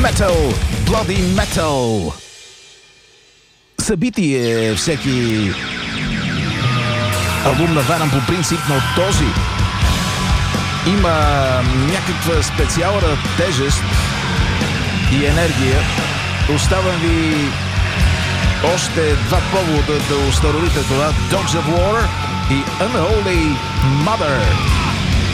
Metal, Bloody Metal. Събитие всеки албум на Venom по принцип, но този има някаква специална тежест и енергия. Оставам ви още два повода да установите това: Dogs of War и Unholy Mother.